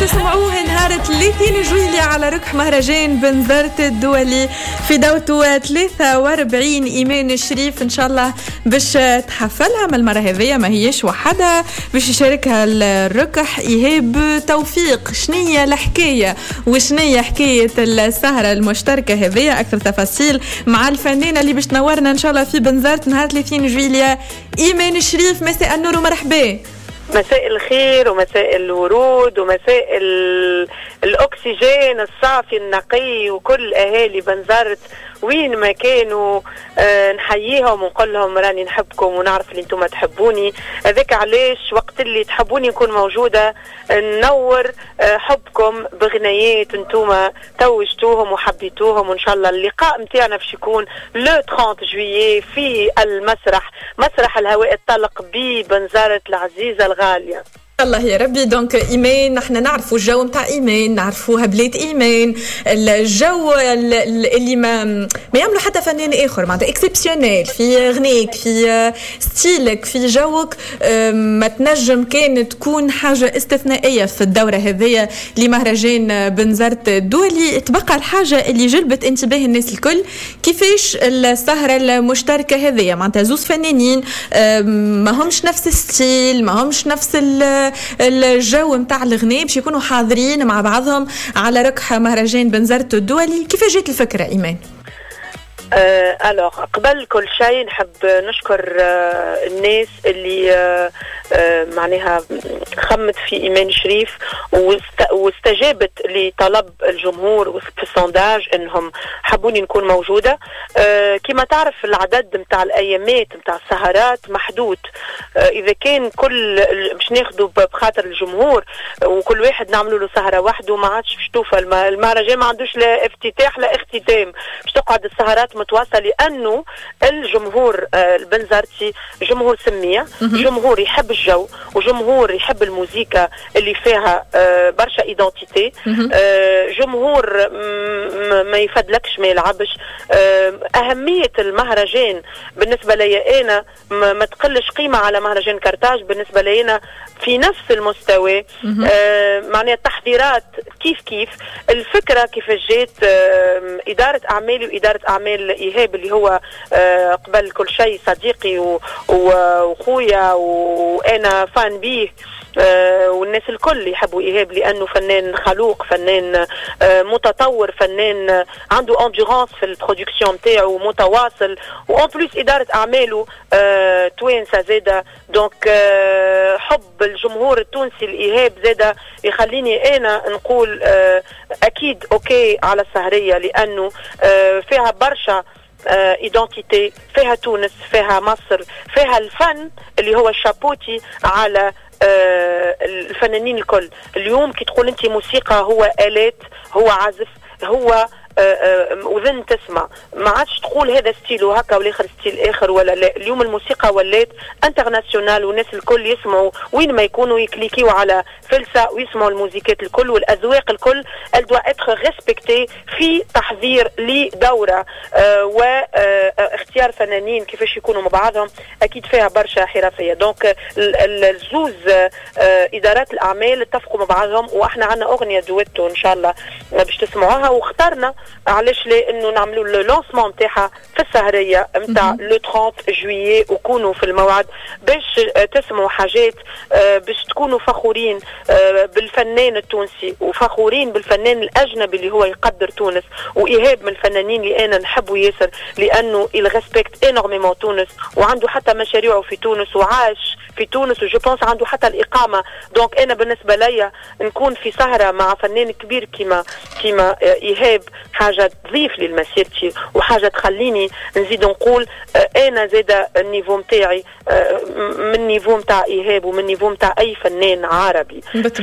تسمعوه نهار 30 جويلية على ركح مهرجان بنزرت الدولي في دورته 43. إيمان الشريف إن شاء الله باش تحفلها من المرة هذية، ما هيش وحدها باش يشاركها الركح إيهاب توفيق. شنية الحكاية وشنية حكاية السهرة المشتركة هذية؟ أكثر تفاصيل مع الفنانة اللي باش تنورنا إن شاء الله في بنزرت نهار 30 جويلية، إيمان الشريف. مساء النور ومرحبا. مساء الخير ومساء الورود ومساء الأكسجين الصافي النقي وكل أهالي بنزرت وين ما كانوا. نحييهم ونقول لهم راني نحبكم ونعرف اللي انتم تحبوني. هذاك علاش وقت اللي تحبوني نكون موجودة ننور حبكم بغنيات انتم توجتوهم وحبيتوهم. وان شاء الله اللقاء متاعنا باش يكون لو 30 جويي في المسرح، مسرح الهواء الطلق ببنزرت العزيزة الغالية. الله يا ربي. دونك إيمان، نحن نعرفوا الجو متاع إيمان، نعرفوها بلاد إيمان، الجو اللي ما يعملوا حتى فنان آخر، معناتها إكسبسيونيل في غنيك، في ستيلك، في جوك. ما تنجم كان تكون حاجة استثنائية في الدورة هذية لمهرجان بنزرت الدولي. تبقى الحاجة اللي جلبت انتباه الناس الكل كيفاش السهرة المشتركة هذية، معناتها زوز فنانين ما همش نفس الستيل، ما همش نفس الجو متاع الغناء، باش يكونوا حاضرين مع بعضهم على ركح مهرجان بنزرت الدولي. كيف جات الفكرة إيمان؟ قبل كل شيء نحب نشكر الناس اللي معناها خمت في إيمان شريف واستجابت لطلب الجمهور في السونداج انهم حبوني نكون موجودة. كما تعرف العدد متاع الايامات متاع السهرات محدود. اذا كان كل باش ناخذوا بخاطر الجمهور وكل واحد نعملوا له سهرة وحده ما عادش باش توفى المهرجان، ما عندوش لا افتتاح لا اختتام، باش تقعد السهرات متواصلة. لأنه الجمهور البنزرتي جمهور سمية، جمهور يحب الجو وجمهور يحب الموسيقى اللي فيها برشا ايدنتيتي، جمهور ما يفدلكش ما يلعبش. أهمية المهرجان بالنسبة لي أنا ما تقلش قيمة على مهرجان كرتاج. بالنسبة لي أنا في نفس المستوى. معناها التحضيرات كيف الفكرة كيف جات. إدارة أعمالي وإدارة أعمال إيهاب اللي هو قبل كل شيء صديقي وخويا وأنا فان بيه، والناس الكل يحبوا إيهاب لأنه فنان خلوق، فنان متطور، فنان عنده اندورانس في البرودكسيون متاعو متواصل، وان بليس إدارة أعماله توانسة زادة. دونك حب الجمهور التونسي لإيهاب زادة يخليني أنا نقول أكيد أوكي على السهرية، لأنه فيها برشا ايدنتيتي، فيها تونس، فيها مصر، فيها الفن اللي هو الشابوتي على الفنانين الكل. اليوم كي تقول انت موسيقى هو آلات، هو عزف، هو وذن تسمع، ما عادش تقول هذا ستيل وهكا والاخر ستيل اخر ولا لا. اليوم الموسيقى ولات انترناسيونال والناس الكل يسمعوا وين ما يكونوا، يكليكيوا على فلسة ويسمعوا الموسيقات الكل والاذواق الكل. elle doit être respectée في تحضير لدورة واختيار فنانين كيفاش يكونوا مع بعضهم. اكيد فيها برشا حرفية. دونك الزوز ادارات الاعمال اتفقوا مع بعضهم، واحنا عندنا اغنية دويتو ان شاء الله باش تسمعوها. واخترنا علاش لانه نعملوا اللونسمون نتاعها في السهريه نتاع لو 30 جويي، وكونوا في الموعد باش تسمعوا حاجات، باش تكونوا فخورين بالفنان التونسي وفخورين بالفنان الاجنبي اللي هو يقدر تونس. وايهاب من الفنانين اللي انا نحبه ياسر لانه il respecte énormément تونس، وعنده حتى مشاريعه في تونس وعاش في تونس، وجو بونس عنده حتى الإقامة. دونك أنا بالنسبة لي نكون في سهرة مع فنان كبير كيما إيهاب حاجة تضيف لي لمسيرتي وحاجة تخليني نزيد نقول أنا زادة النيفو متاعي من نيفو متاع إيهاب ومن نيفو متاع أي فنان عربي.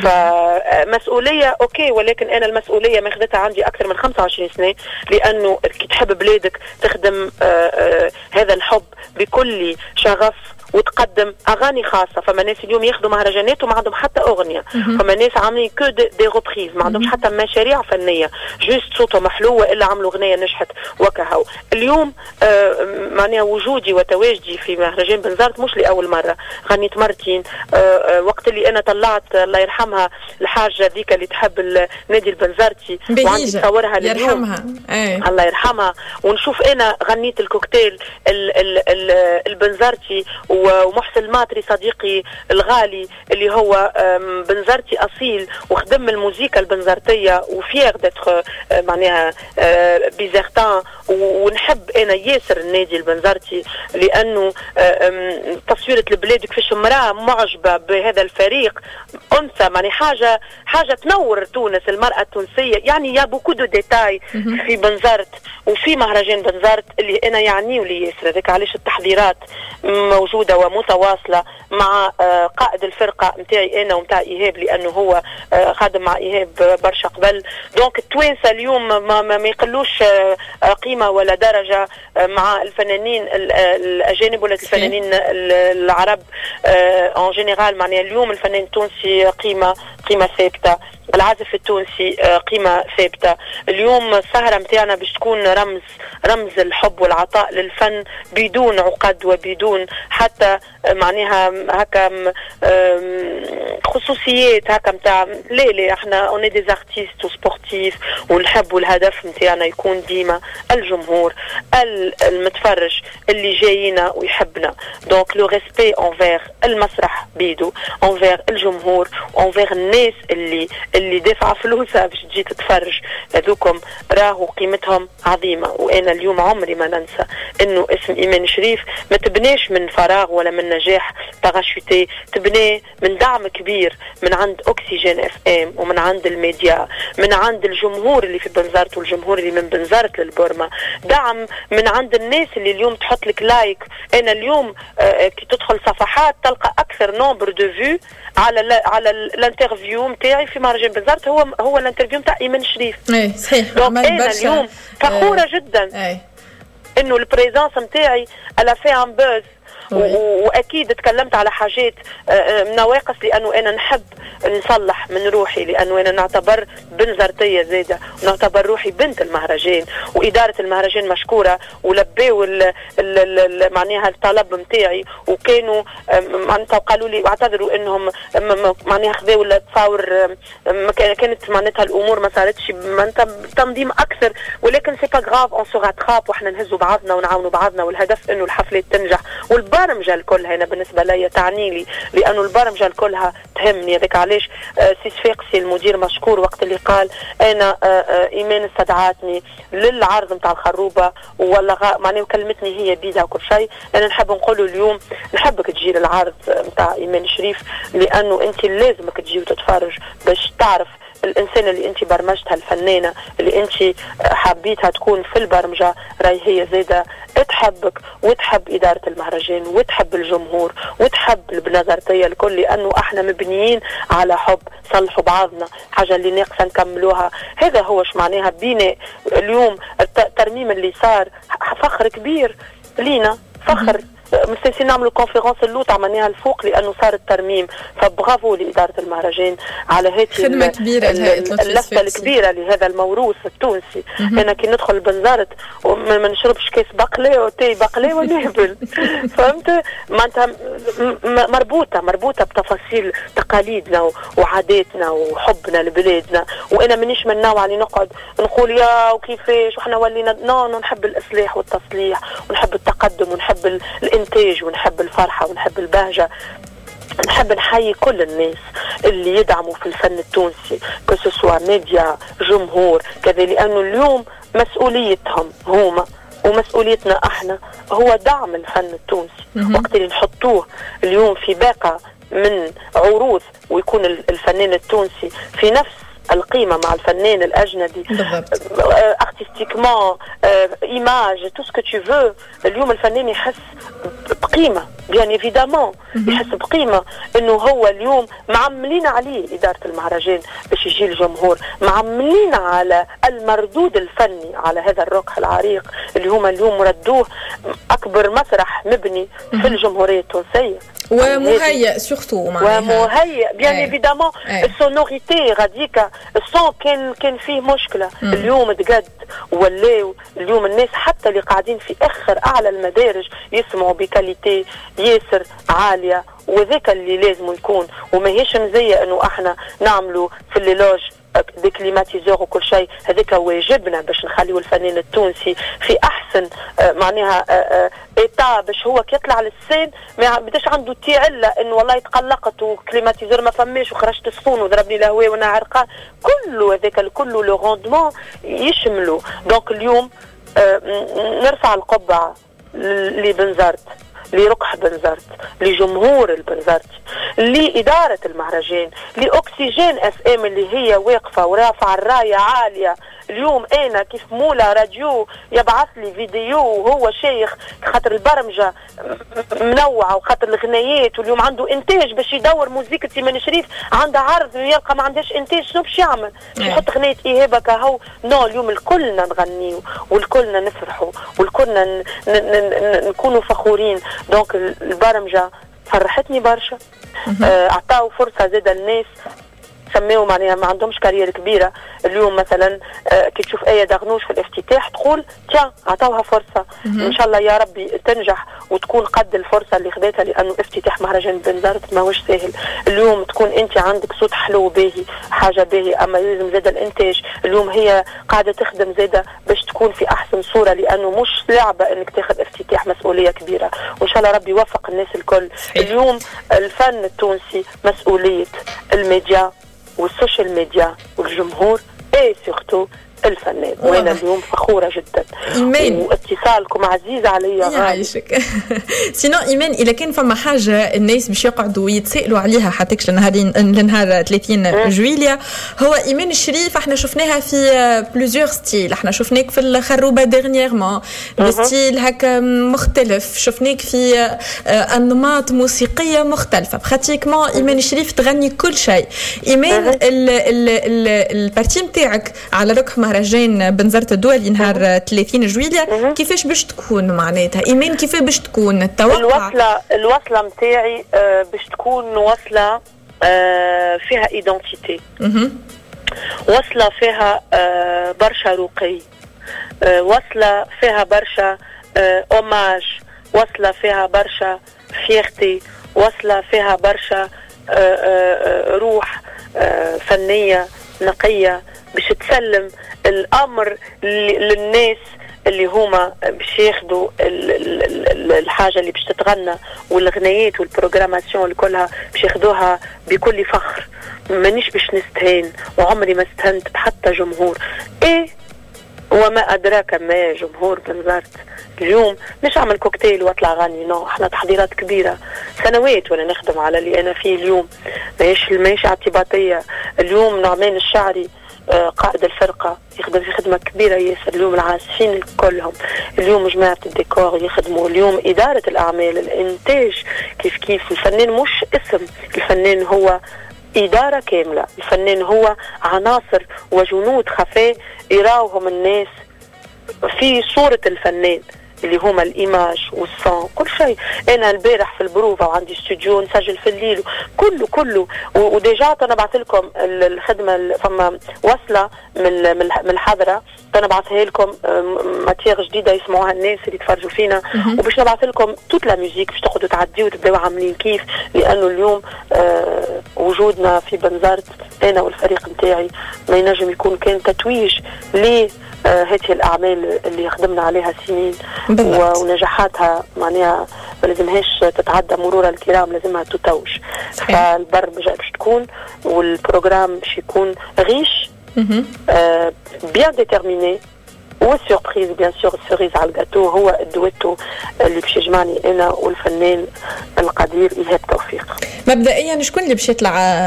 فمسؤولية أوكي، ولكن أنا المسؤولية ما خدتها عندي أكثر من 25 سنة، لأنه كي تحب بلادك تخدم هذا الحب بكل شغف وتقدم اغاني خاصه. فما ناس اليوم ياخذوا مهرجانات وما عندهم حتى اغنيه، فما ناس عاملين كو دي روبريز ما عندهمش حتى مشاريع فنيه، جوست صوتهم حلو والا عملوا اغنيه نجحت وكهو. اليوم معناها وجودي وتواجدي في مهرجان بنزرت مش لاول مره، غنيت مرتين. وقت اللي انا طلعت الله يرحمها الحاجه ذيك اللي تحب النادي البنزرتي وعندي تصورها اليوم الله يرحمها، ونشوف انا غنيت الكوكتيل البنزرتي ومحسن الماطري صديقي الغالي اللي هو بنزرتي اصيل وخدم الموسيقى البنزرتيه وفيغ دتر معناها بيزرتان. ونحب انا ياسر النادي البنزرتي لانه تصويره البلاد كيفاش امراه معجبه بهذا الفريق انثى، يعني حاجه تنور تونس، المراه التونسيه. يعني يا بوكو دو ديتاي في بنزرت وفي مهرجان بنزرت اللي انا يعني ولي ياسر. هذاك علاش التحضيرات موجوده ومتواصله مع قائد الفرقه نتاعي انا ونتاع ايهاب، لانه هو خادم مع ايهاب برشا قبل. دونك التوانسه اليوم ما يقلوش قيمه ولا درجه مع الفنانين الاجانب ولا الفنانين العرب ان جينيرال. معناها اليوم الفنان التونسي قيمه ثابته، العازف التونسي قيمة ثابتة. اليوم السهرة متاعنا باش تكون رمز الحب والعطاء للفن بدون عقد وبدون حتى معناها هكا خصوصيات هكا متاع لا احنا اوني دي ارتيست وسبورتيف، ونحبوا الهدف متاعنا يكون ديما الجمهور المتفرج اللي جاينا ويحبنا. دونك لو ريسبي انفير المسرح بيدو، انفير الجمهور، انفير الناس اللي دافعه فلوسها باش تجي تتفرج. هذوكم راهو قيمتهم عظيمه. وانا اليوم عمري ما ننسى انه اسم ايمان شريف ما تبناش من فراغ ولا من نجاح باراشوتي، تبني من دعم كبير من عند اوكسيجين اف ام ومن عند الميديا، من عند الجمهور اللي في بنزرت والجمهور اللي من بنزرت للبورما، دعم من عند الناس اللي اليوم تحط لك لايك. انا اليوم كي تدخل صفحات تلقى اكثر نومبر دو فيو على الانترفيو نتاعي في مهرجان بنزرت هو الانترفيو نتاع ايمان شريف. اي صحيح. انا اليوم فخوره جدا انه البريزانس نتاعي الا في ان بوز. واكيد تكلمت على حاجات نواقص لانه انا نحب نصلح من روحي، لانه انا نعتبر بنزرتيه زاده ونعتبر روحي بنت المهرجان، واداره المهرجان مشكوره ولبيوا معناها الطلب نتاعي. وكانوا معناتها قالوا لي واعتذروا انهم معناها خذوا التصاور كانت معناتها الامور ما صارتش معناتها تنظيم اكثر، ولكن سي با غراف اون سو راتراب وحنا نهزوا بعضنا ونعاونوا بعضنا، والهدف انه الحفلات تنجح. والبرمجه الكلها هنا بالنسبه لي تعني لي، لانه البرمجه الكلها تهمني. هذاك علاش سي صفاقسي المدير مشكور وقت اللي قال انا ايمان استدعتني للعرض نتاع الخروبه ولا معناها كلمتني هي بيدها وكل شيء. انا نحب نقول اليوم نحبك تجي للعرض نتاع ايمان شريف، لانه انت لازمك تجي وتتفرج باش تعرف الانسان اللي انت برمجتها، الفنانه اللي انت حبيتها تكون في البرمجه، راهي هي زاده تحبك وتحب اداره المهرجان وتحب الجمهور وتحب البنزرتيه الكل، لانه احنا مبنيين على حب. صلحوا بعضنا، حاجه اللي ناقصه نكملوها. هذا هو ايش معناها بناء. اليوم الترميم اللي صار فخر كبير لينا، فخر مستنسين نعملوا كونفيرونس اللوط عملناها الفوق لانه صار الترميم. فبرافو لاداره المهرجان على هذه خدمه كبيره اللفته الكبيره لهذا الموروث التونسي. انا كي ندخل بنزرت وما نشربش كاس بقلاوه تي بقلاوه نهبل فهمت معناتها مربوطه بتفاصيل تقاليدنا وعاداتنا وحبنا لبلادنا. وانا مانيش من النوع اللي نقعد نقول يا وكيفاش وحنا ولينا نحب الاصلاح والتصليح ونحب التقدم ونحب الانتاج ونحب الفرحه ونحب البهجه. نحب نحيي كل الناس اللي يدعموا في الفن التونسي كسوسوا ميديا جمهور كذا، لانه اليوم مسؤوليتهم هما ومسؤوليتنا احنا هو دعم الفن التونسي. وقت اللي نحطوه اليوم في باقه من عروض ويكون الفنان التونسي في نفس القيمة مع الفنان الأجنبي ارتستيكمون ايماج تو سكو تو فو، اليوم الفنان يحس بقيمة بيان ايفيدامون، يحس بقيمة انه هو اليوم معملين عليه إدارة المهرجان باش يجي الجمهور، معملين على المردود الفني على هذا الركح العريق اللي هما اليوم ردوه أكبر مسرح مبني في الجمهورية التونسية ومهيئ سورتو ومهيئ بيان ايفيدامون. السونوريتي غاديكا الصوت كان فيه مشكلة. اليوم تقد ولاو اليوم الناس حتى اللي قاعدين في اخر اعلى المدارج يسمعوا بكاليتي ياسر عالية، وذاك اللي لازم يكون. وما هيش مزية انه احنا نعملوا في الليلوج دي كليماتيزور وكل شيء، هذاك واجبنا باش نخليو الفنان التونسي في احسن معناها ايتا باش هو كيطلع للسين ما بداش عنده تعلة انه والله تقلقت وكليماتيزور ما فماش وخرجت سخون وضربني الهواء وانا عرقان. كله هذاك كله لو روندمون يشملوا. دونك اليوم نرفع القبعة لبنزرت، لركح بنزرت، لجمهور البنزرت، لإدارة المهرجان، لأكسجين FM اللي هي واقفة ورافعة الراية عالية. اليوم أنا كيف مولا راديو يبعث لي فيديو وهو شيخ خاطر البرمجة منوعة وخاطر الغنايات، واليوم عنده إنتاج باش يدور موسيقى تيمان شريف عندها عرض ويلقى ما عندهاش إنتاج، شنو باش يعمل؟ باش يحط غناية إيهابة كهو؟ نو، اليوم الكلنا نغنيو والكلنا نفرحوا والكلنا نكونوا فخورين. دونك البرمجة فرحتني برشا. أعطاو فرصة زادة الناس سميوا معناها ما عندهمش كارير كبيرة. اليوم مثلا كي تشوف آية دغنوش في الافتتاح تقول تيا عطاوها فرصة. إن شاء الله يا ربي تنجح وتكون قد الفرصة اللي خدتها، لأنه افتتاح مهرجان بنزرت ما هوش سهل. اليوم تكون أنت عندك صوت حلو باهي حاجة باهي، أما لازم زادة الإنتاج. اليوم هي قاعدة تخدم زادة باش تكون في أحسن صورة، لأنه مش لعبة إنك تاخد افتتاح مسؤولية كبيرة. وإن شاء الله ربي يوفق الناس الكل. اليوم الفن التونسي مسؤولية الميديا والسوشيال ميديا والجمهور اي سورتو الفنان. وانا اليوم فخوره جدا واتصالكم عزيز عليا يعيشك. سينو ايمان اذا كان فما حاجه الناس باش يقعدوا يتسائلوا عليها حتىكش لنهار 30 جويليا، هو ايمان الشريف احنا شفناها في بلوزيور ستيل. احنا شفناك في الخروبه ديرنييرمون بستيل هكا مختلف، شفناك في انماط موسيقيه مختلفه. براتيكمون ايمان الشريف تغني كل شيء. ايمان البارتي نتاعك على ركح مهرجان بنزرت الدولي نهار 30 جويليا كيفاش باش تكون معناتها ايمان؟ كيف باش تكون التوقع؟ الوصله نتاعي باش تكون وصله فيها ايدنتيتي، وصله فيها برشا رقي، وصله فيها برشا اوماج، وصله فيها برشا فيرتي، وصله فيها برشا روح فنيه نقيه باش تسلم الامر للناس اللي هما باش ياخذوا الحاجه اللي باش تتغنى والغنايات والبروغراماسيون اللي كلها باش ياخذوها بكل فخر. مانيش باش نستهين وعمري ما استهنت بحتى جمهور. ايه وما ادراك ما جمهور بنزرت. اليوم مش اعمل كوكتيل واطلع غني، نو، احنا تحضيرات كبيره سنوات وانا نخدم على اللي انا فيه اليوم. ماهيش اعتباطيه. اليوم نعمان الشعري قائد الفرقة يخدم في خدمة كبيرة ياسر. اليوم العازفين كلهم، اليوم جماعة الديكور يخدموا، اليوم إدارة الأعمال، الإنتاج، كيف الفنان مش اسم، الفنان هو إدارة كاملة. الفنان هو عناصر وجنود خفاء يراوهم الناس في صورة الفنان اللي هما الإيماج والصون كل شيء. أنا البارح في البروفة وعندي استوديو نسجل في الليل كله وديجا أنا بعث لكم الخدمة فما وصلة من الحضرة أنا بعثها لكم ماتير جديدة يسمعوها الناس اللي يتفرجوا فينا، وباش نبعث لكم توت لا ميوزيك باش تاخذوا تعديوا وتبداوا عاملين كيف. لأنه اليوم وجودنا في بنزرت أنا والفريق نتاعي ما ينجم يكون كان تتويج ليه هذه الأعمال اللي خدمنا عليها سنين ونجاحاتها معناها ما لازمهاش تتعدى مرور الكرام، لازمها تتوج. فالبرمجة باش تكون والبروغرام باش يكون غيش بيان ديترميني، والسوربريز بيان سور السوريز على الجاتو هو الدويتو اللي باش يجمعني انا والفنان القدير إيهاب توفيق. مبدئيا شكون اللي باش يطلع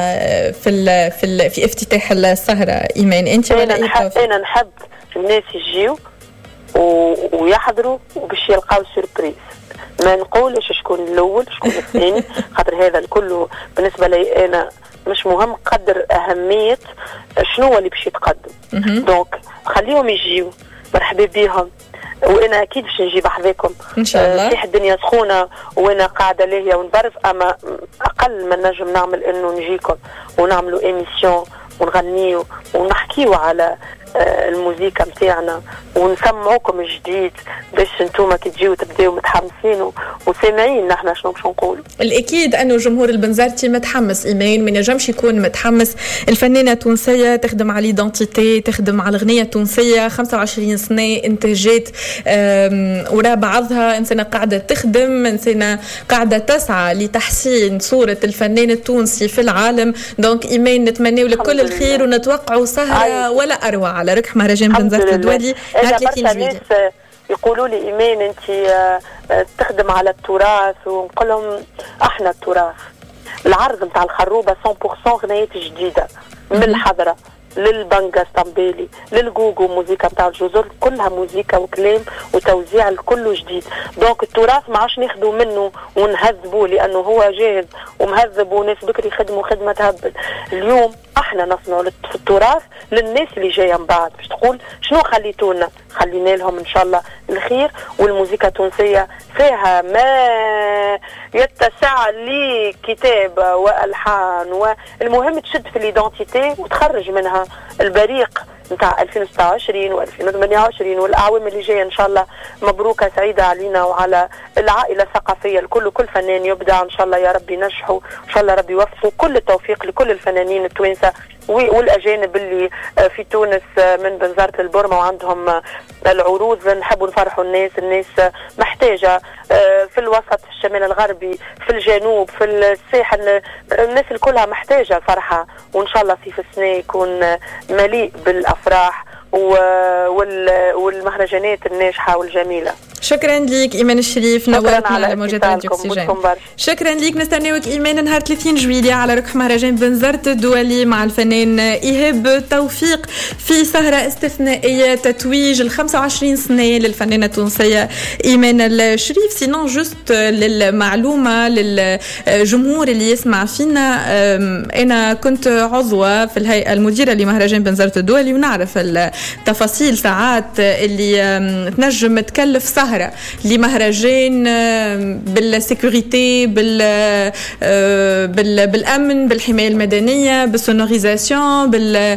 في افتتاح السهرة ايمان؟ انت ولا انا نحب الناس يجيو ويحضروا وباش يلقاو سوربريز. ما نقولش شكون الاول شكون الثاني، خاطر هذا الكل بالنسبه لي انا مش مهم قدر اهميه شنو اللي باش يتقدم. دونك خليهم يجيو، مرحبا بيهم، وانا اكيد باش نجيب حذاكم ان شاء الله. صحيح الدنيا سخونه وانا قاعده لاهيه ونبرف، اما اقل ما نجم نعمل انه نجيكم ونعملوا ايميسيون ونغنيو ونحكيو على الموسيقى متاعنا ونسمعوكم جديد باش انتوما كي تجيو تبداو متحمسين وسامعين نحنا شنو باش نقول. الاكيد انه جمهور البنزرتي متحمس. ايمان ما نجمش يكون متحمس. الفنانه تونسيه تخدم على ليدونتيتي، تخدم على الاغنيه التونسيه 25 سنه انتاجات وراء بعضها، انسانه قاعده تخدم، انسانه قاعده تسعى لتحسين صوره الفنان التونسي في العالم. دونك ايمان نتمنوا لك كل الخير ونتوقعوا سهره ولا اروع على ركح مهرجان بنزرت الدولي نهار 30 جويلية. يقولوا لي ايمان انت تخدم على التراث، ونقول لهم احنا التراث. العرض نتاع الخروبه 100% غنايات جديده من الحضره للبنجا ستامبيلي للجوجو موسيقى نتاع الجزر، كلها موسيقى وكلام وتوزيع الكل جديد. دونك التراث ما عادش ناخذوا منه ونهذبوه لانه هو جاهز ومهذب وناس بكري خدموا خدمه تهبل. اليوم احنا نصنعوا التراث للناس اللي جايه من بعد باش تقول شنو خليتونا، خلينا لهم ان شاء الله الخير. والموسيقى التونسيه فيها ما يتسع لكتابه والحان، والمهم تشد في الايدنتيتي وتخرج منها البريق نتاع 2026 و2028 والاعوام اللي جايه ان شاء الله. مبروكه سعيده علينا وعلى العائله الثقافيه الكل، كل فنان يبدع ان شاء الله يا رب ينجحوا ان شاء الله، ربي يوفقوا. كل التوفيق لكل الفنانين التوانسه والاجانب اللي في تونس من بنزرت البرمة وعندهم العروض. نحبوا نفرحوا الناس محتاجه في الوسط، في الشمال الغربي، في الجنوب، في الساحل، الناس الكلها محتاجه فرحه. وان شاء الله صيف السنه يكون مليء بالافراح والمهرجانات الناجحه والجميله. شكرا ليك ايمان الشريف، نورتنا على موجات راديو اكسجين. شكرا ليك، نستناوك ايمان نهار 30 جويلية على ركح مهرجان بنزرت الدولي مع الفنان ايهاب توفيق في سهره استثنائيه تتويج ال 25 سنه للفنانه التونسيه ايمان الشريف. سينون جوست للمعلومه للجمهور اللي يسمع فينا، انا كنت عضوه في الهيئه المديره لمهرجان بنزرت الدولي ونعرف التفاصيل ساعات اللي تنجم تكلف سهره لمهرجان بالسيكوريتي بالامن بالحمايه المدنيه بالسونوريزاسيون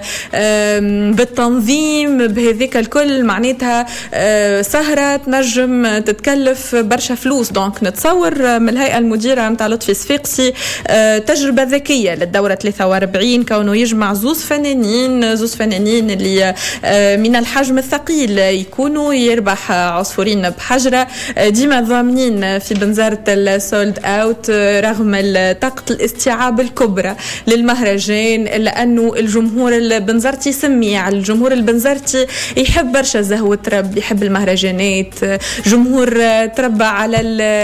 بالتنظيم بهذيك الكل، معناتها سهره تنجم تتكلف برشا فلوس. دونك نتصور من الهيئه المديره نتاع لطفي صفيقسي تجربه ذكيه للدوره 43 كونه يجمع زوز فنانين اللي من الحجم الثقيل يكونوا يربح عصفورين بحجرة. ديما ضامنين في بنزرة السولد اوت رغم طاقة الاستيعاب الكبرى للمهرجان، لأنه الجمهور البنزرتي سميع، الجمهور البنزرتي يحب برشا زهوة رب، يحب المهرجانات، جمهور تربى على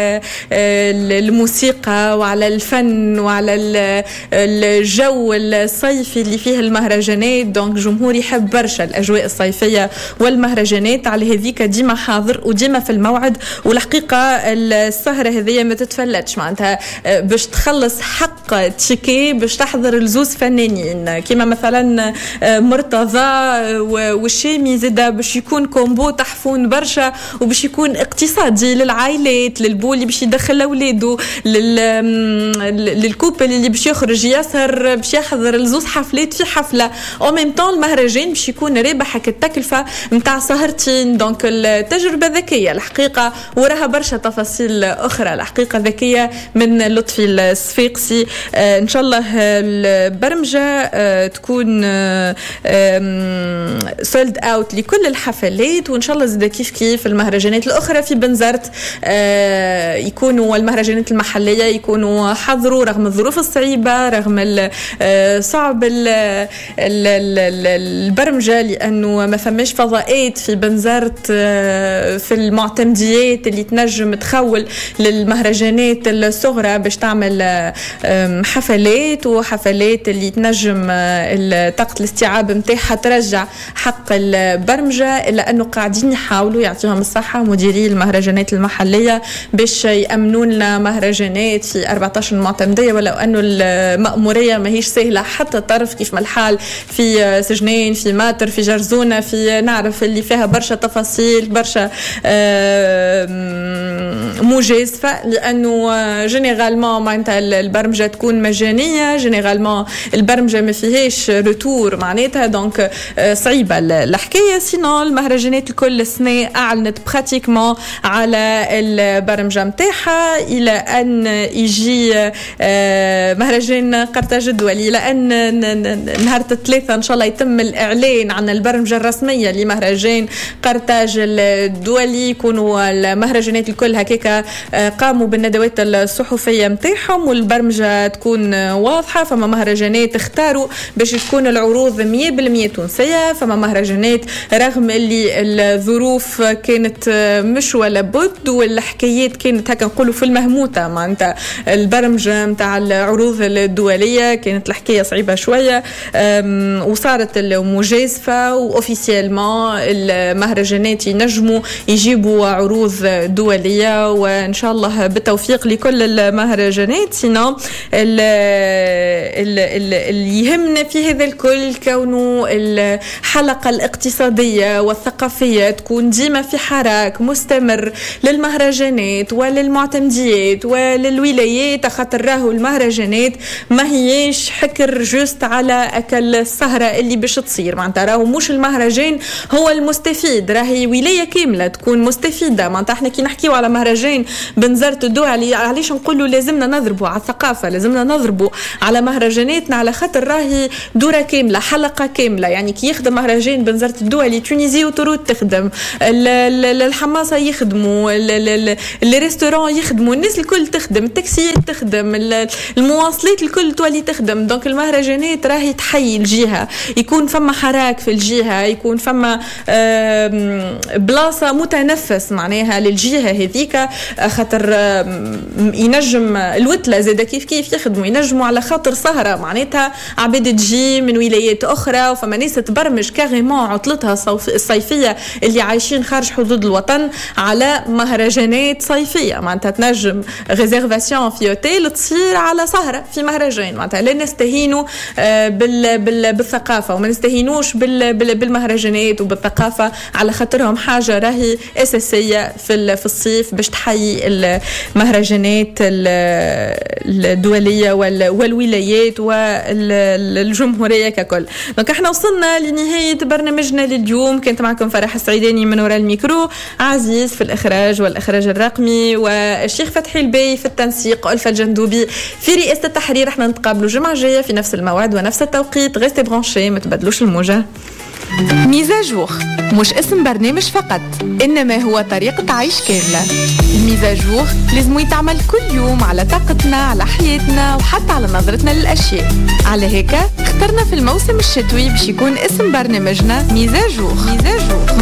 الموسيقى وعلى الفن وعلى الجو الصيفي اللي فيه المهرجانات. دونك جمهور يحب برشا الأجواء الصيفية والمهرجانات، على هذيك ديما حاضر وديما في الموعد. والحقيقة السهرة هذية ما تتفلتش، معناتها باش تخلص حق تشيكي باش تحضر الزوز فنانين كما مثلا مرتضى والشامي زادا، باش يكون كومبو تحفون برشا وباش يكون اقتصادي للعائلات، للبو اللي باش يدخل أولاده، للكوبل اللي باش يخرج يسهر باش يحضر الزوز حفلات في حفلة او ميم طون المهرجان باش يكون رابح التكلفة متاع سهرتين. دونك التجربة ذكية الحقيقة وراها برشا تفاصيل أخرى، الحقيقة ذكية من لطفي الصفيقسي. إن شاء الله البرمجة تكون سولد أوت لكل الحفلات، وإن شاء الله زي كيف المهرجانات الأخرى في بنزرت يكونوا، والمهرجانات المحلية يكونوا حضروا رغم الظروف الصعيبة، رغم صعب البرمجة، لأنه ما فماش فضاءات في بنزرت في المعتمديات اللي تنجم تخول للمهرجانات الصغرى باش تعمل حفلات، وحفلات اللي تنجم طاقة الاستيعاب متاعها ترجع حق البرمجة، إلا أنه قاعدين يحاولوا يعطيهم الصحة مديري المهرجانات المحلية باش يأمنون لنا مهرجانات في 14 معتمدية، ولو أنه المأمورية ما هيش سهلة حتى طرف كيف ما الحال في سجنين، في ماتر، في جرزونة، في نعرف اللي فيها برشا تفاصيل، برشا مجازفة، لأنه جينيرالمون معناتها البرمجة تكون مجانية، جينيرالمون البرمجة ما فيهاش رتور معناتها، دونك صعيبة الحكاية. سينو المهرجانات الكل سنة أعلنت براتيكمون على البرمجة متاعها، إلى أن يجي مهرجان قرطاج الدولي، لأن نهار 3 إن شاء الله يتم الإعلان عن البرمجة الرسمية لمهرجان قرطاج الدولي. يكونوا المهرجانات الكل هكاك قاموا بالندوات الصحفية متاعهم والبرمجة تكون واضحة. فما مهرجانات اختاروا باش تكون العروض 100% تونسية، فما مهرجانات رغم اللي الظروف كانت مش ولا بد والحكايات كانت هكا نقولوا في المهموتة، معناتها البرمجة متاع العروض الدولية كانت الحكاية صعيبة شوية، وصارت المجازفة وأوفيسيالمون المهرجانات ينجموا يجيبوا عروض دولية، وإن شاء الله بالتوفيق لكل المهرجانات. سينو اللي يهمنا في هذا الكل كونه الحلقة الاقتصادية والثقافية تكون ديما في حراك مستمر للمهرجانات وللمعتمديات وللولايات، خاطر راهو المهرجانات ما هيش حكر جوست على أكل السهرة اللي باش تصير، معناتها راهو مش المهرجان هو المستفيد، راهي ولاية كاملة تكون مستفيدة. معناتها احنا كي نحكيو على مهرجان بنزرت الدولي علاش نقولوا لازمنا نضربوا على الثقافة، لازمنا نضربوا على مهرجاناتنا، على خاطر راهي دورة كاملة، حلقة كاملة. يعني كي يخدم مهرجان بنزرت الدولي تونيزي وترود تخدم، الحماصة يخدموا، الريستوران يخدموا، الناس الكل تخدم، التاكسيات تخدم، المواصلات الكل تولي تخدم. دونك المهرجانات راهي تحيي الجهة، يكون فما حراك في الجهة، يكون فما بلاصة متنفس معناها للجهة هذيك، خاطر ينجم الوتلة زاد كيف يخدموا، ينجموا على خاطر سهرة معناتها عباد تجي من ولايات أخرى، وفما ناس تبرمج كاريمون عطلتها الصيفية اللي عايشين خارج حدود الوطن على مهرجانات صيفية. معناتها تنجم ريزيرفاسيون في اوتيل تصير على سهرة في مهرجان. معناتها لا نستهينوا بالثقافة وما نستهينوش بالمهرجانات وبالثقافة، على خاطرهم حاجة راهي أساسية في الصيف باش تحيي المهرجانات الدولية والولايات والجمهورية ككل. دونك احنا وصلنا لنهاية برنامجنا لليوم، كنت معكم فرح السعيداني من وراء الميكرو، عزيز في الإخراج والإخراج الرقمي، والشيخ فتحي البي في التنسيق، ألفة الجندوبي في رئاسة التحرير. احنا نتقابلوا جمعة جاية في نفس الموعد ونفس التوقيت. غيستي برانشي، ما تبدلوش الموجة. ميزاجور مش اسم برنامج فقط، إنما هو طريقة عيش كاملة. الميزاجور لازم يتعمل كل يوم على طاقتنا، على حياتنا، وحتى على نظرتنا للأشياء. على هيك اخترنا في الموسم الشتوي باش يكون اسم برنامجنا ميزاجور.